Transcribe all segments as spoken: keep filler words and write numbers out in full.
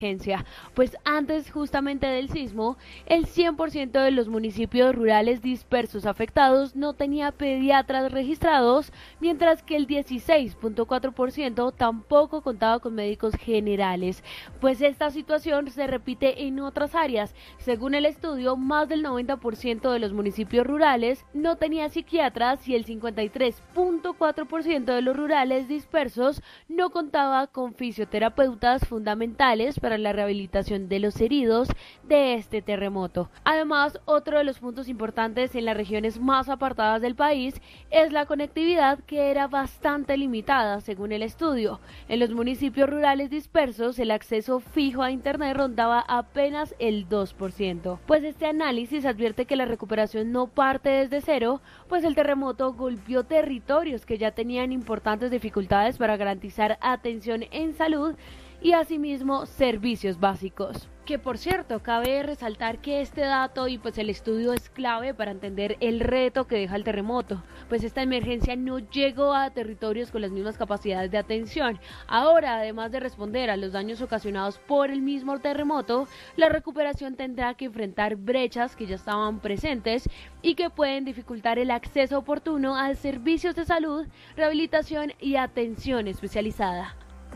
Pues antes justamente del sismo, el cien por ciento de los municipios rurales dispersos afectados no tenía pediatras registrados, mientras que el dieciséis punto cuatro por ciento tampoco contaba con médicos generales. Pues esta situación se repite en otras áreas. Según el estudio, más del noventa por ciento de los municipios rurales no tenía psiquiatras y el cincuenta y tres punto cuatro por ciento de los rurales dispersos no contaba con fisioterapeutas fundamentales para la rehabilitación de los heridos de este terremoto. Además, otro de los puntos importantes en las regiones más apartadas del país es la conectividad, que era bastante limitada según el estudio. En los municipios rurales dispersos, el acceso fijo a internet rondaba apenas el dos por ciento. Pues este análisis advierte que la recuperación no parte desde cero, pues el terremoto golpeó territorios que ya tenían importantes dificultades para garantizar atención en salud y asimismo servicios básicos. Que por cierto, cabe resaltar que este dato y pues el estudio es clave para entender el reto que deja el terremoto, pues esta emergencia no llegó a territorios con las mismas capacidades de atención. Ahora, además de responder a los daños ocasionados por el mismo terremoto, la recuperación tendrá que enfrentar brechas que ya estaban presentes y que pueden dificultar el acceso oportuno a servicios de salud, rehabilitación y atención especializada.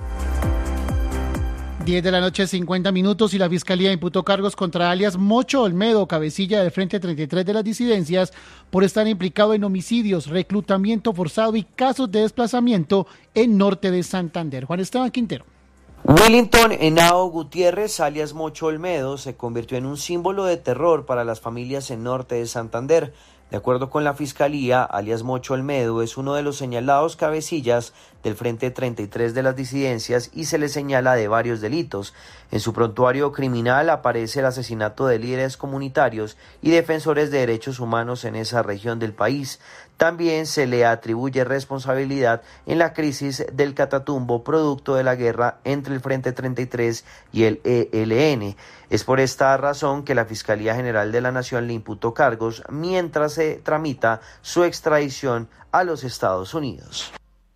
diez de la noche, cincuenta minutos, y la Fiscalía imputó cargos contra alias Mocho Olmedo, cabecilla del Frente treinta y tres de las disidencias, por estar implicado en homicidios, reclutamiento forzado y casos de desplazamiento en norte de Santander. Juan Esteban Quintero. Willington Henao Gutiérrez, alias Mocho Olmedo, se convirtió en un símbolo de terror para las familias en norte de Santander. De acuerdo con la Fiscalía, alias Mocho Olmedo es uno de los señalados cabecillas del Frente treinta y tres de las disidencias y se le señala de varios delitos. En su prontuario criminal aparece el asesinato de líderes comunitarios y defensores de derechos humanos en esa región del país. También se le atribuye responsabilidad en la crisis del Catatumbo, producto de la guerra entre el Frente treinta y tres y el E L N. Es por esta razón que la Fiscalía General de la Nación le imputó cargos mientras se tramita su extradición a los Estados Unidos.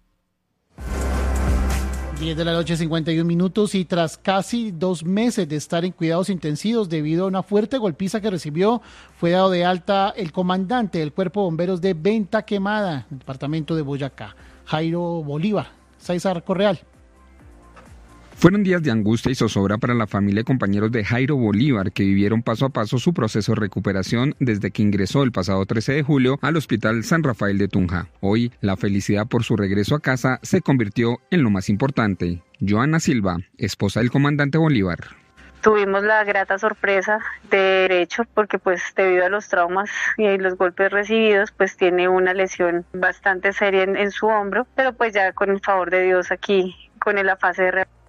diez de la noche, cincuenta y un minutos, y tras casi dos meses de estar en cuidados intensivos debido a una fuerte golpiza que recibió, fue dado de alta el comandante del Cuerpo de Bomberos de Venta Quemada, en el departamento de Boyacá, Jairo Bolívar. César Correal. Fueron días de angustia y zozobra para la familia y compañeros de Jairo Bolívar, que vivieron paso a paso su proceso de recuperación desde que ingresó el pasado trece de julio al Hospital San Rafael de Tunja. Hoy, la felicidad por su regreso a casa se convirtió en lo más importante. Joana Silva, esposa del comandante Bolívar. Tuvimos la grata sorpresa de derecho porque pues debido a los traumas y los golpes recibidos pues tiene una lesión bastante seria en, en su hombro, pero pues ya con el favor de Dios aquí con la fase de rehabilitación.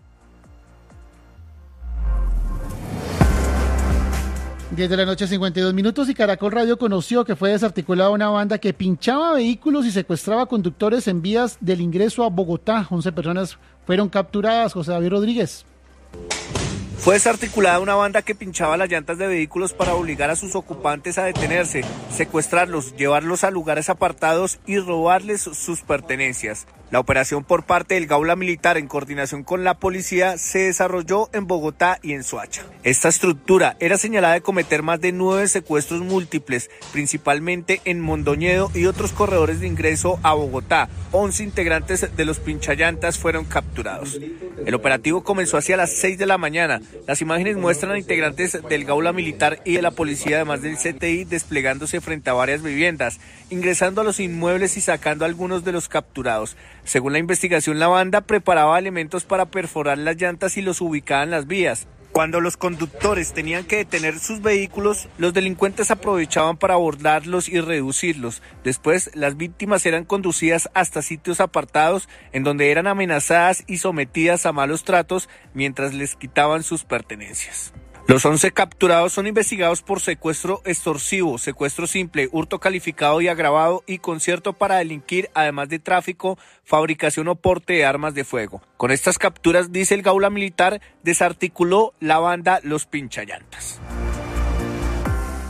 diez de la noche, cincuenta y dos minutos, y Caracol Radio conoció que fue desarticulada una banda que pinchaba vehículos y secuestraba conductores en vías del ingreso a Bogotá. once personas fueron capturadas. José David Rodríguez. Fue desarticulada una banda que pinchaba las llantas de vehículos para obligar a sus ocupantes a detenerse, secuestrarlos, llevarlos a lugares apartados y robarles sus pertenencias. La operación por parte del Gaula Militar en coordinación con la policía se desarrolló en Bogotá y en Soacha. Esta estructura era señalada de cometer más de nueve secuestros múltiples, principalmente en Mondoñedo y otros corredores de ingreso a Bogotá. once integrantes de los pinchallantas fueron capturados. El operativo comenzó hacia las seis de la mañana. Las imágenes muestran a integrantes del Gaula Militar y de la policía, además del C T I, desplegándose frente a varias viviendas, ingresando a los inmuebles y sacando a algunos de los capturados. Según la investigación, la banda preparaba elementos para perforar las llantas y los ubicaba en las vías. Cuando los conductores tenían que detener sus vehículos, los delincuentes aprovechaban para abordarlos y reducirlos. Después, las víctimas eran conducidas hasta sitios apartados en donde eran amenazadas y sometidas a malos tratos mientras les quitaban sus pertenencias. Los once capturados son investigados por secuestro extorsivo, secuestro simple, hurto calificado y agravado y concierto para delinquir, además de tráfico, fabricación o porte de armas de fuego. Con estas capturas, dice el Gaula Militar, desarticuló la banda Los Pinchallantas.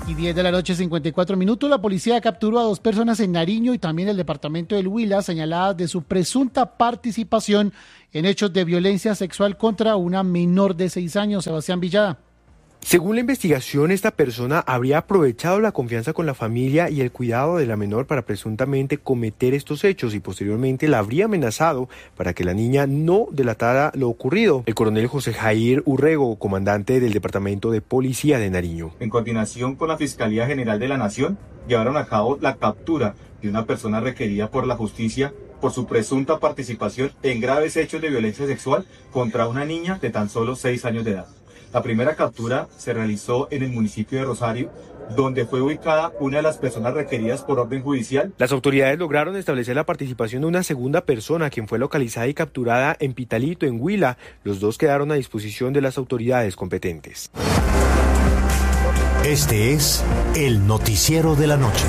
Y diez de la noche, cincuenta y cuatro minutos, la policía capturó a dos personas en Nariño y también el departamento del Huila, señaladas de su presunta participación en hechos de violencia sexual contra una menor de seis años. Sebastián Villada. Según la investigación, esta persona habría aprovechado la confianza con la familia y el cuidado de la menor para presuntamente cometer estos hechos y posteriormente la habría amenazado para que la niña no delatara lo ocurrido. El coronel José Jair Urrego, comandante del Departamento de Policía de Nariño. En coordinación con la Fiscalía General de la Nación, llevaron a cabo la captura de una persona requerida por la justicia por su presunta participación en graves hechos de violencia sexual contra una niña de tan solo seis años de edad. La primera captura se realizó en el municipio de Rosario, donde fue ubicada una de las personas requeridas por orden judicial. Las autoridades lograron establecer la participación de una segunda persona, quien fue localizada y capturada en Pitalito, en Huila. Los dos quedaron a disposición de las autoridades competentes. Este es el noticiero de la noche.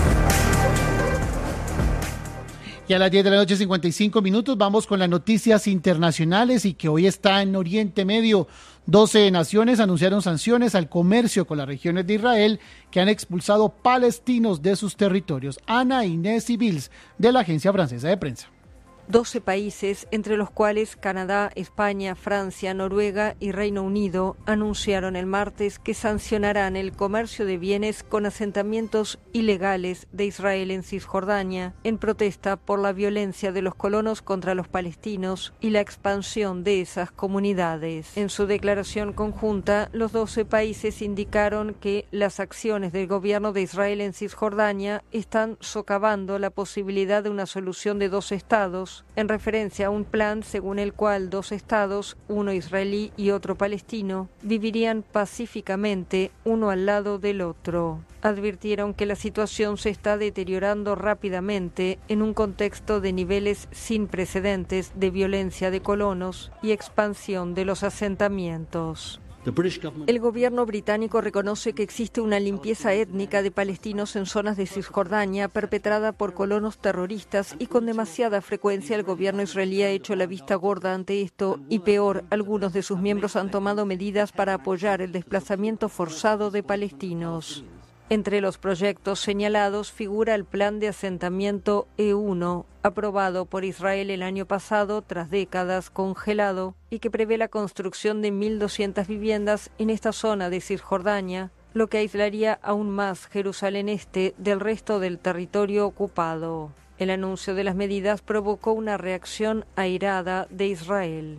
Y a las diez de la noche, cincuenta y cinco minutos, vamos con las noticias internacionales y que hoy está en Oriente Medio. doce naciones anunciaron sanciones al comercio con las regiones de Israel que han expulsado palestinos de sus territorios. Ana Inés Civils, de la Agencia Francesa de Prensa. doce países, entre los cuales Canadá, España, Francia, Noruega y Reino Unido, anunciaron el martes que sancionarán el comercio de bienes con asentamientos ilegales de Israel en Cisjordania, en protesta por la violencia de los colonos contra los palestinos y la expansión de esas comunidades. En su declaración conjunta, los doce países indicaron que las acciones del gobierno de Israel en Cisjordania están socavando la posibilidad de una solución de dos estados, en referencia a un plan según el cual dos estados, uno israelí y otro palestino, vivirían pacíficamente uno al lado del otro. Advirtieron que la situación se está deteriorando rápidamente en un contexto de niveles sin precedentes de violencia de colonos y expansión de los asentamientos. El gobierno británico reconoce que existe una limpieza étnica de palestinos en zonas de Cisjordania perpetrada por colonos terroristas y con demasiada frecuencia el gobierno israelí ha hecho la vista gorda ante esto y peor, algunos de sus miembros han tomado medidas para apoyar el desplazamiento forzado de palestinos. Entre los proyectos señalados figura el plan de asentamiento E uno, aprobado por Israel el año pasado tras décadas congelado y que prevé la construcción de mil doscientas viviendas en esta zona de Cisjordania, lo que aislaría aún más Jerusalén Este del resto del territorio ocupado. El anuncio de las medidas provocó una reacción airada de Israel.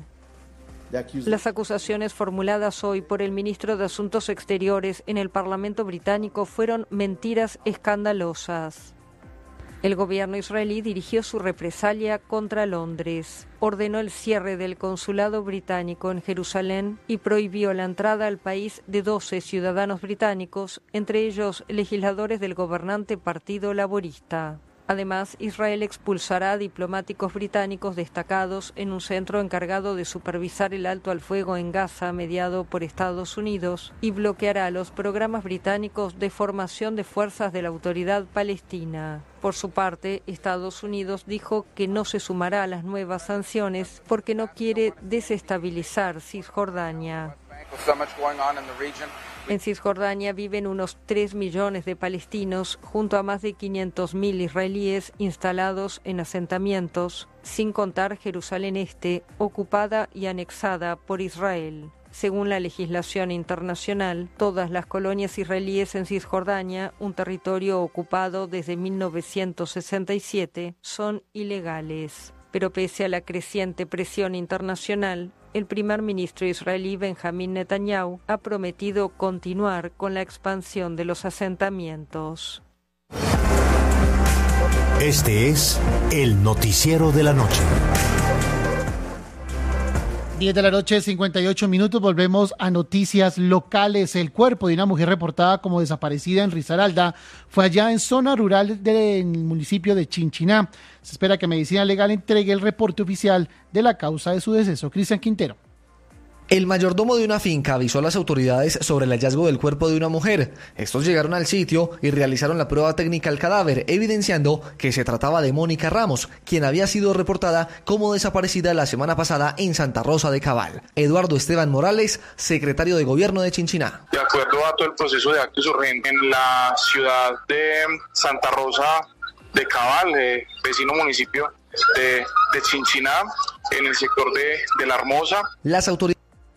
Las acusaciones formuladas hoy por el ministro de Asuntos Exteriores en el Parlamento británico fueron mentiras escandalosas. El gobierno israelí dirigió su represalia contra Londres, ordenó el cierre del consulado británico en Jerusalén y prohibió la entrada al país de doce ciudadanos británicos, entre ellos legisladores del gobernante Partido Laborista. Además, Israel expulsará a diplomáticos británicos destacados en un centro encargado de supervisar el alto al fuego en Gaza mediado por Estados Unidos y bloqueará los programas británicos de formación de fuerzas de la autoridad palestina. Por su parte, Estados Unidos dijo que no se sumará a las nuevas sanciones porque no quiere desestabilizar Cisjordania. En Cisjordania viven unos tres millones de palestinos, junto a más de quinientos mil israelíes instalados en asentamientos, sin contar Jerusalén Este, ocupada y anexada por Israel. Según la legislación internacional, todas las colonias israelíes en Cisjordania, un territorio ocupado desde mil novecientos sesenta y siete, son ilegales. Pero pese a la creciente presión internacional, el primer ministro israelí Benjamín Netanyahu ha prometido continuar con la expansión de los asentamientos. Este es el noticiero de la noche. diez de la noche, cincuenta y ocho minutos, volvemos a noticias locales. El cuerpo de una mujer reportada como desaparecida en Risaralda fue allá en zona rural del municipio de Chinchiná. Se espera que Medicina Legal entregue el reporte oficial de la causa de su deceso. Cristian Quintero. El mayordomo de una finca avisó a las autoridades sobre el hallazgo del cuerpo de una mujer. Estos llegaron al sitio y realizaron la prueba técnica al cadáver, evidenciando que se trataba de Mónica Ramos, quien había sido reportada como desaparecida la semana pasada en Santa Rosa de Cabal. Eduardo Esteban Morales, secretario de Gobierno de Chinchiná. De acuerdo a todo el proceso de actos urgentes en la ciudad de Santa Rosa de Cabal, eh, vecino municipio de, de Chinchiná, en el sector de, de La Hermosa. Las autoridades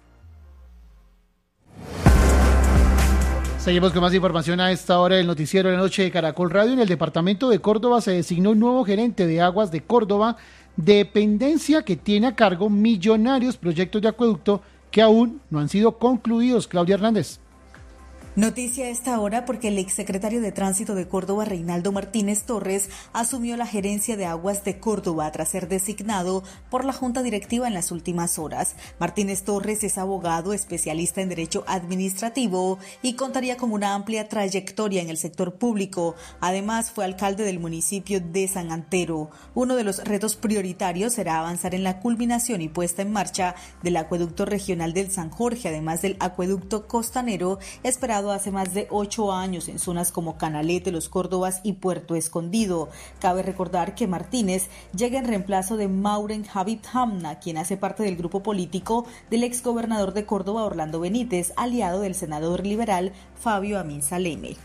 Seguimos con más información a esta hora del noticiero de la noche de Caracol Radio. En el departamento de Córdoba se designó un nuevo gerente de Aguas de Córdoba, dependencia que tiene a cargo millonarios proyectos de acueducto que aún no han sido concluidos. Claudia Hernández. Noticia a esta hora porque el exsecretario de Tránsito de Córdoba, Reinaldo Martínez Torres, asumió la gerencia de Aguas de Córdoba tras ser designado por la Junta Directiva en las últimas horas. Martínez Torres es abogado, especialista en Derecho Administrativo y contaría con una amplia trayectoria en el sector público. Además, fue alcalde del municipio de San Antero. Uno de los retos prioritarios será avanzar en la culminación y puesta en marcha del acueducto regional del San Jorge, además del acueducto costanero, esperado hace más de ocho años en zonas como Canalete, Los Córdobas y Puerto Escondido. Cabe recordar que Martínez llega en reemplazo de Mauren Habib Hamna, quien hace parte del grupo político del exgobernador de Córdoba, Orlando Benítez, aliado del senador liberal Fabio Amin Saleme.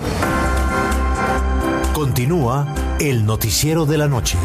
Continúa el noticiero de la noche.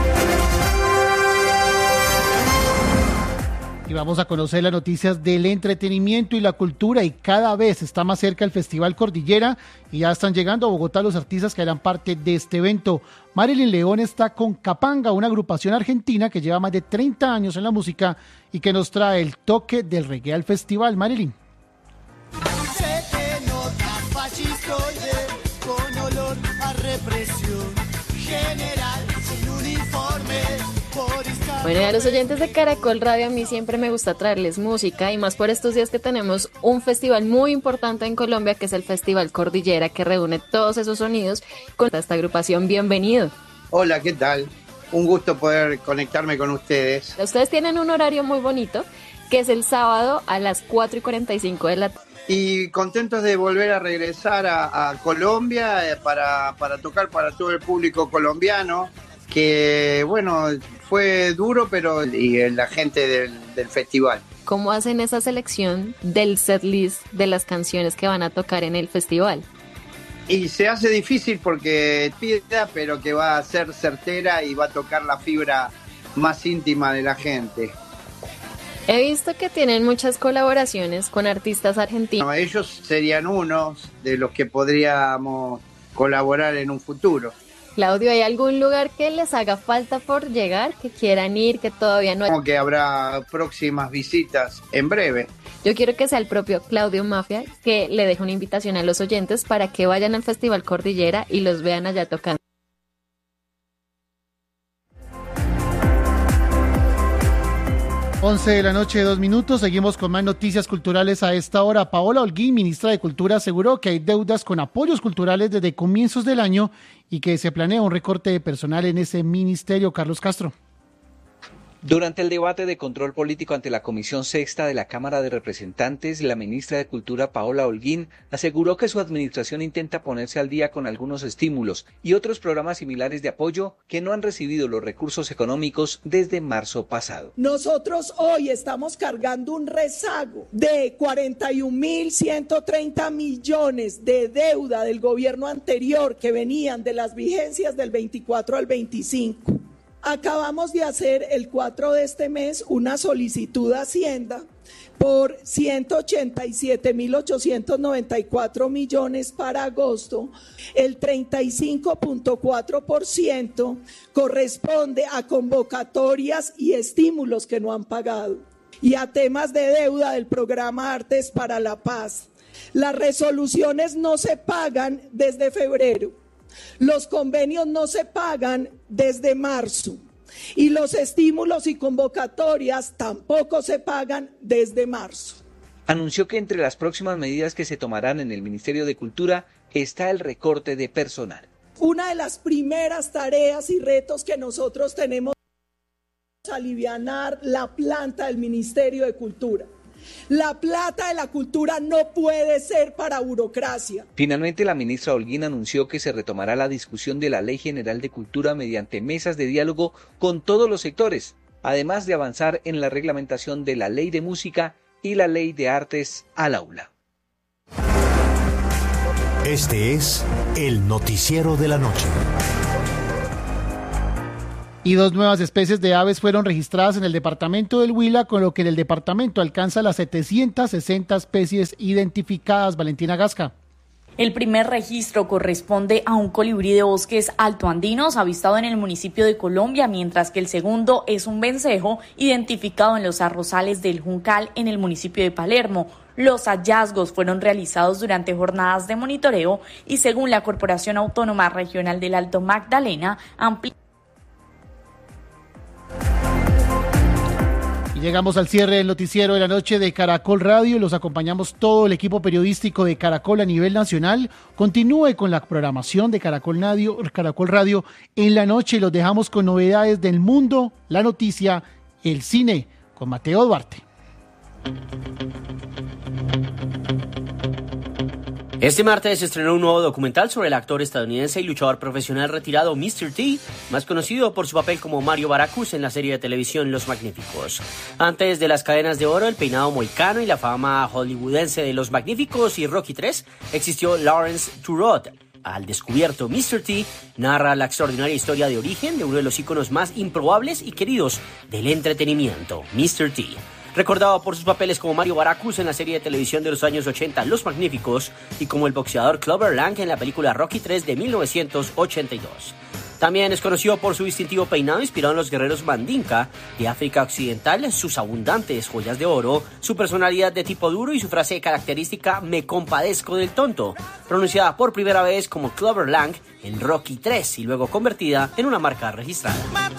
Y vamos a conocer las noticias del entretenimiento y la cultura, y cada vez está más cerca el Festival Cordillera y ya están llegando a Bogotá los artistas que harán parte de este evento. Marilyn León está con Capanga, una agrupación argentina que lleva más de treinta años en la música y que nos trae el toque del reggae al festival. Marilyn. Se te nota fascistoide con olor a represión general sin uniforme. Bueno, y a los oyentes de Caracol Radio, a mí siempre me gusta traerles música, y más por estos días que tenemos un festival muy importante en Colombia, que es el Festival Cordillera, que reúne todos esos sonidos con esta agrupación. Bienvenido. Hola, ¿qué tal? Un gusto poder conectarme con ustedes. Ustedes tienen un horario muy bonito, que es el sábado a las cuatro y cuarenta y cinco de la tarde. Y contentos de volver a regresar a, a Colombia eh, para, para tocar para todo el público colombiano, que bueno, fue duro, pero y la gente del, del festival. ¿Cómo hacen esa selección del setlist de las canciones que van a tocar en el festival? Y se hace difícil porque pida, pero que va a ser certera y va a tocar la fibra más íntima de la gente. He visto que tienen muchas colaboraciones con artistas argentinos. No, ellos serían unos de los que podríamos colaborar en un futuro. Claudio, ¿hay algún lugar que les haga falta por llegar, que quieran ir, que todavía no hay? Como que habrá próximas visitas en breve. Yo quiero que sea el propio Claudio Mafia que le deje una invitación a los oyentes para que vayan al Festival Cordillera y los vean allá tocando. once de la noche, dos minutos. Seguimos con más noticias culturales a esta hora. Paola Holguín, ministra de Cultura, aseguró que hay deudas con apoyos culturales desde comienzos del año y que se planea un recorte de personal en ese ministerio. Carlos Castro. Durante el debate de control político ante la Comisión Sexta de la Cámara de Representantes, la ministra de Cultura, Paola Holguín, aseguró que su administración intenta ponerse al día con algunos estímulos y otros programas similares de apoyo que no han recibido los recursos económicos desde marzo pasado. Nosotros hoy estamos cargando un rezago de cuarenta y un mil ciento treinta millones de deuda del gobierno anterior que venían de las vigencias del veinticuatro al veinticinco. Acabamos de hacer el cuatro de este mes una solicitud a Hacienda por ciento ochenta y siete mil ochocientos noventa y cuatro millones para agosto. El treinta y cinco punto cuatro por ciento corresponde a convocatorias y estímulos que no han pagado y a temas de deuda del programa Artes para la Paz. Las resoluciones no se pagan desde febrero. Los convenios no se pagan desde marzo y los estímulos y convocatorias tampoco se pagan desde marzo. Anunció que entre las próximas medidas que se tomarán en el Ministerio de Cultura está el recorte de personal. Una de las primeras tareas y retos que nosotros tenemos es alivianar la planta del Ministerio de Cultura. La plata de la cultura no puede ser para burocracia. Finalmente, la ministra Holguín anunció que se retomará la discusión de la Ley General de Cultura mediante mesas de diálogo con todos los sectores, además de avanzar en la reglamentación de la Ley de Música y la Ley de Artes al aula. Este es el noticiero de la noche. Y dos nuevas especies de aves fueron registradas en el departamento del Huila, con lo que en el departamento alcanza las setecientas sesenta especies identificadas. Valentina Gasca. El primer registro corresponde a un colibrí de bosques altoandinos avistado en el municipio de Colombia, mientras que el segundo es un vencejo identificado en los arrozales del Juncal en el municipio de Palermo. Los hallazgos fueron realizados durante jornadas de monitoreo y, según la Corporación Autónoma Regional del Alto Magdalena, ampliaron. Llegamos al cierre del noticiero de la noche de Caracol Radio. Los acompañamos todo el equipo periodístico de Caracol a nivel nacional. Continúe con la programación de Caracol Radio, Caracol Radio en la noche. Los dejamos con novedades del mundo, la noticia, el cine, con Mateo Duarte. Este martes se estrenó un nuevo documental sobre el actor estadounidense y luchador profesional retirado míster T, más conocido por su papel como Mario Baracus en la serie de televisión Los Magníficos. Antes de las cadenas de oro, el peinado mohicano y la fama hollywoodense de Los Magníficos y Rocky tres, existió Lawrence Turod. Al descubierto, míster T narra la extraordinaria historia de origen de uno de los íconos más improbables y queridos del entretenimiento, míster T. Recordado por sus papeles como Mario Baracus en la serie de televisión de los años ochenta Los Magníficos y como el boxeador Clubber Lang en la película Rocky tres de mil novecientos ochenta y dos. También es conocido por su distintivo peinado inspirado en los guerreros Mandinka de África Occidental, sus abundantes joyas de oro, su personalidad de tipo duro y su frase característica "me compadezco del tonto", pronunciada por primera vez como Clubber Lang en Rocky tres y luego convertida en una marca registrada.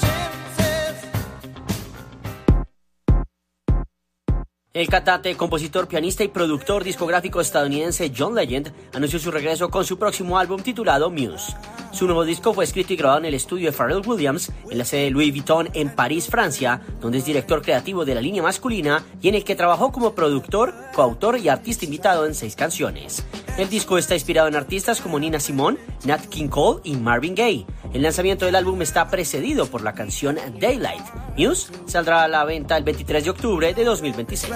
El cantante, compositor, pianista y productor discográfico estadounidense John Legend anunció su regreso con su próximo álbum titulado Muse. Su nuevo disco fue escrito y grabado en el estudio de Pharrell Williams, en la sede de Louis Vuitton en París, Francia, donde es director creativo de la línea masculina y en el que trabajó como productor, coautor y artista invitado en seis canciones. El disco está inspirado en artistas como Nina Simone, Nat King Cole y Marvin Gaye. El lanzamiento del álbum está precedido por la canción Daylight. Muse saldrá a la venta el veintitrés de octubre de dos mil veintiséis.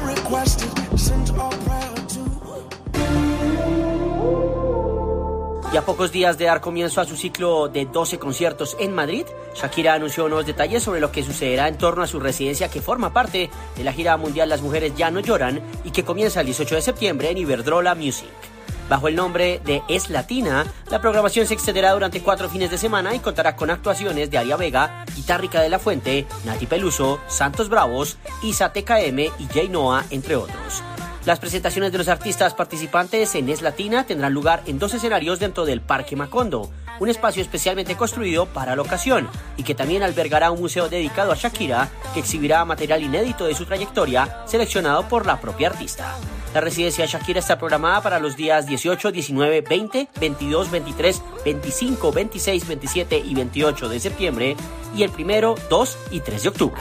Y a pocos días de dar comienzo a su ciclo de doce conciertos en Madrid, Shakira anunció nuevos detalles sobre lo que sucederá en torno a su residencia, que forma parte de la gira mundial Las Mujeres Ya No Lloran y que comienza el dieciocho de septiembre en Iberdrola Music. Bajo el nombre de Es Latina, la programación se extenderá durante cuatro fines de semana y contará con actuaciones de Aria Vega, Guitarrica de la Fuente, Nati Peluso, Santos Bravos, Isa T K M y Jay Noah, entre otros. Las presentaciones de los artistas participantes en Es Latina tendrán lugar en dos escenarios dentro del Parque Macondo, un espacio especialmente construido para la ocasión y que también albergará un museo dedicado a Shakira, que exhibirá material inédito de su trayectoria seleccionado por la propia artista. La residencia de Shakira está programada para los días dieciocho, diecinueve, veinte, veintidós, veintitrés, veinticinco, veintiséis, veintisiete y veintiocho de septiembre y el primero, dos y tres de octubre.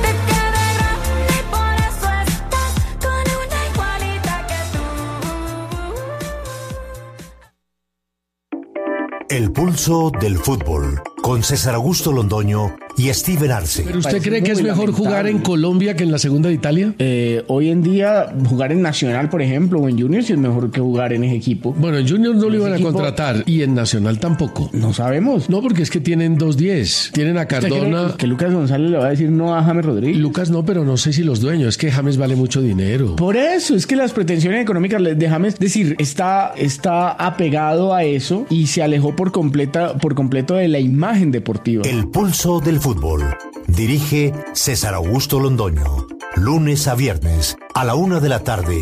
El pulso del fútbol, con César Augusto Londoño y Steven Arce. ¿Pero usted cree que es mejor jugar en Colombia que en la segunda de Italia? Eh, hoy en día, jugar en Nacional, por ejemplo, o en Junior, sí es mejor que jugar en ese equipo. Bueno, en Junior no lo iban a equipo... contratar y en Nacional tampoco. No sabemos. No, porque es que tienen dos diez. Tienen a Cardona. Que, que Lucas González le va a decir no a James Rodríguez. Lucas no, pero no sé si los dueños. Es que James vale mucho dinero. Por eso, es que las pretensiones económicas de James, es decir, está, está apegado a eso y se alejó por completa, por completo de la imagen deportiva. El pulso del fútbol. Dirige César Augusto Londoño. Lunes a viernes a la una de la tarde.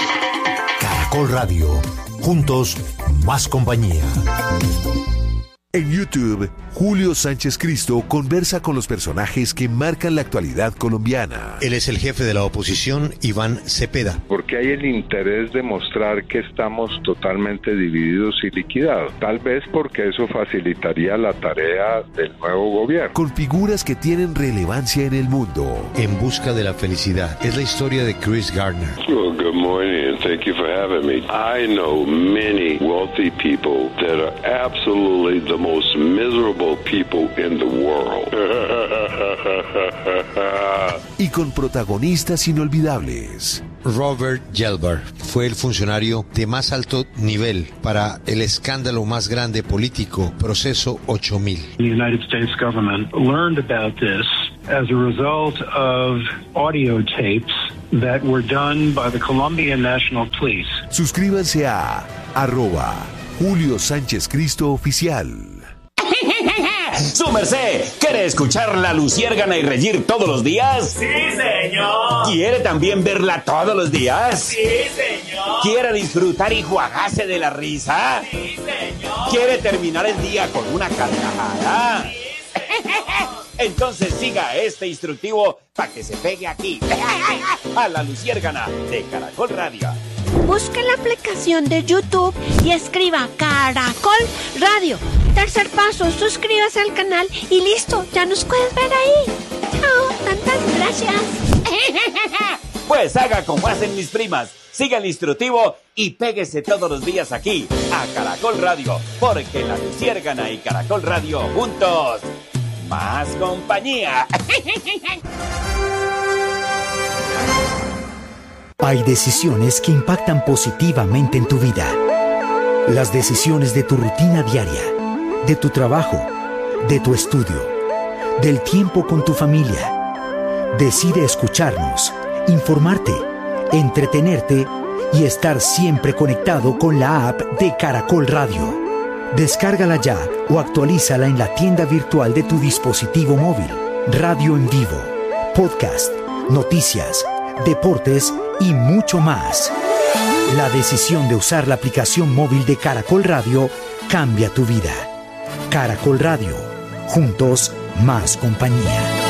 Caracol Radio. Juntos, más compañía. En YouTube, Julio Sánchez Cristo conversa con los personajes que marcan la actualidad colombiana. Él es el jefe de la oposición, Iván Cepeda. Porque hay el interés de mostrar que estamos totalmente divididos y liquidados. Tal vez porque eso facilitaría la tarea del nuevo gobierno. Con figuras que tienen relevancia en el mundo. En busca de la felicidad. Es la historia de Chris Gardner. Well, good morning and thank you for having me. I know many wealthy people that are absolutely the most miserable people in the world. Y con protagonistas inolvidables. Robert Gelber fue el funcionario de más alto nivel para el escándalo más grande político, Proceso ocho mil. The United States government learned about this as a result of audio tapes that were done by the Colombian National Police. Suscríbanse a arroba Julio Sánchez Cristo Oficial. ¡Su merced! ¿Quiere escuchar La Luciérgana y reír todos los días? ¡Sí, señor! ¿Quiere también verla todos los días? ¡Sí, señor! ¿Quiere disfrutar y juagarse de la risa? ¡Sí, señor! ¿Quiere terminar el día con una carcajada? ¡Sí, señor! Entonces siga este instructivo para que se pegue aquí, a La Luciérgana de Caracol Radio. Busque la aplicación de YouTube y escriba Caracol Radio. Tercer paso, suscríbase al canal y listo, ya nos puedes ver ahí. Chao, tantas gracias. Pues haga como hacen mis primas. Siga el instructivo y péguese todos los días aquí, a Caracol Radio, porque La Luciérgana y Caracol Radio juntos, más compañía. Hay decisiones que impactan positivamente en tu vida. Las decisiones de tu rutina diaria, de tu trabajo, de tu estudio, del tiempo con tu familia. Decide escucharnos, informarte, entretenerte y estar siempre conectado con la app de Caracol Radio. Descárgala ya o actualízala en la tienda virtual de tu dispositivo móvil. Radio en vivo, podcast, noticias, deportes y mucho más. La decisión de usar la aplicación móvil de Caracol Radio cambia tu vida. Caracol Radio, juntos más compañía.